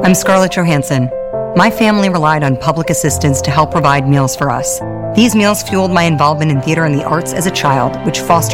I'm Scarlett Johansson. My family relied on public assistance to help provide meals for us. These meals fueled my involvement in theater and the arts as a child, which fostered